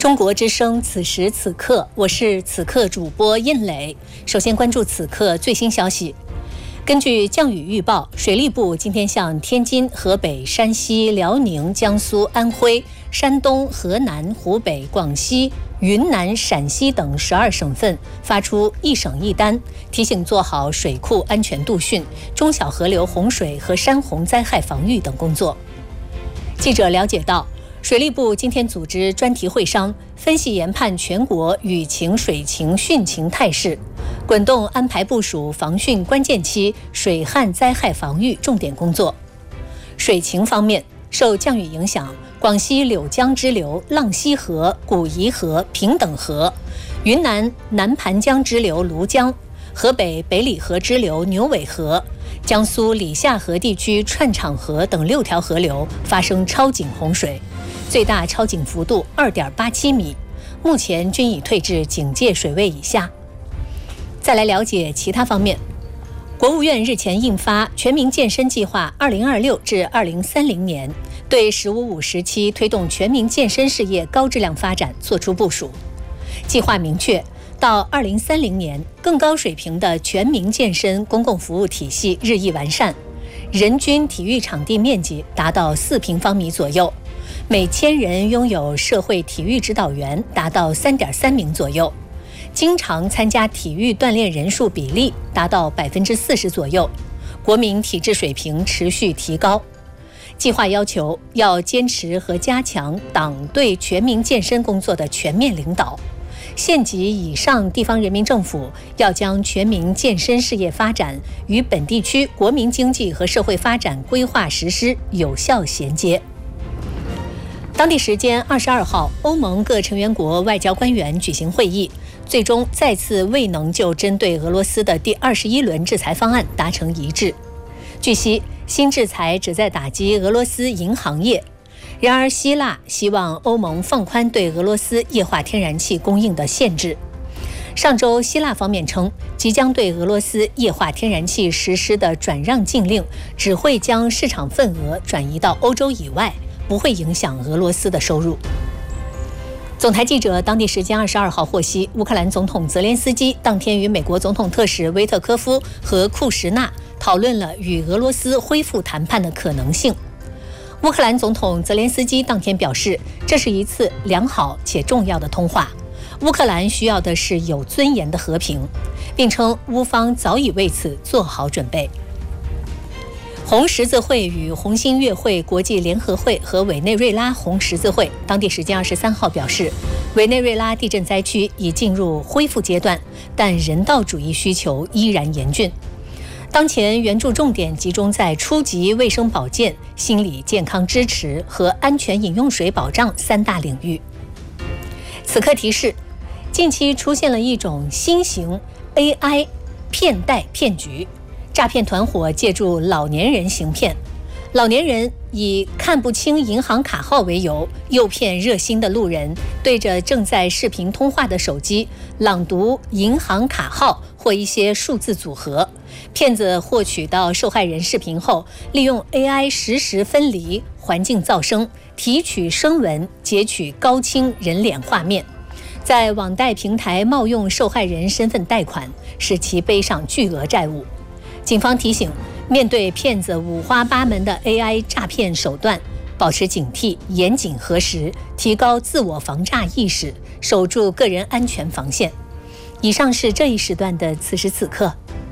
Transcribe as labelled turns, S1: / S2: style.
S1: 中国之声，此时此刻，我是此刻主播印磊。首先关注此刻最新消息。根据降雨预报，水利部今天向天津、河北、山西、辽宁、江苏、安徽、山东、河南、湖北、广西、云南、陕西等12省份发出一省一单，提醒做好水库安全度汛、中小河流洪水和山洪灾害防御等工作。记者了解到，水利部今天组织专题会商，分析研判全国雨情、水情、汛情态势，滚动安排部署防汛关键期水旱灾害防御重点工作。水情方面，受降雨影响，广西柳江支流浪溪河、古沂河、平等河，云南南盘江支流庐江，河北北里河支流牛尾河，江苏里夏河地区串场河等6条河流发生超警洪水，最大超警幅度2.87米，目前均已退至警戒水位以下。再来了解其他方面，国务院日前印发《全民健身计划2026至2030年》，对“十五五”时期推动全民健身事业高质量发展作出部署。计划明确，到2030年，更高水平的全民健身公共服务体系日益完善，人均体育场地面积达到4平方米左右，每1000人拥有社会体育指导员达到3.3名左右，经常参加体育锻炼人数比例达到40%左右，国民体质水平持续提高。计划要求要坚持和加强党对全民健身工作的全面领导，县级以上地方人民政府要将全民健身事业发展与本地区国民经济和社会发展规划实施有效衔接。当地时间22号，欧盟各成员国外交官员举行会议，最终再次未能就针对俄罗斯的第21轮制裁方案达成一致。据悉，新制裁旨在打击俄罗斯银行业。然而，希腊希望欧盟放宽对俄罗斯液化天然气供应的限制。上周，希腊方面称，即将对俄罗斯液化天然气实施的转让禁令只会将市场份额转移到欧洲以外，不会影响俄罗斯的收入。总台记者当地时间22号获悉，乌克兰总统泽连斯基当天与美国总统特使维特科夫和库什纳讨论了与俄罗斯恢复谈判的可能性。乌克兰总统泽连斯基当天表示，这是一次良好且重要的通话，乌克兰需要的是有尊严的和平，并称乌方早已为此做好准备。红十字会与红新月会国际联合会和委内瑞拉红十字会当地时间23号表示，委内瑞拉地震灾区已进入恢复阶段，但人道主义需求依然严峻。当前援助重点集中在初级卫生保健、心理健康支持和安全饮用水保障3大领域。此刻提示，近期出现了一种新型 AI 骗贷骗局，诈骗团伙借助老年人行骗，老年人以看不清银行卡号为由，诱骗热心的路人对着正在视频通话的手机朗读银行卡号或一些数字组合。骗子获取到受害人视频后，利用 AI 实时分离环境噪声，提取声纹，截取高清人脸画面，在网贷平台冒用受害人身份贷款，使其背上巨额债务。警方提醒，面对骗子五花八门的 AI 诈骗手段，保持警惕，严谨核实，提高自我防诈意识，守住个人安全防线。以上是这一时段的此时此刻。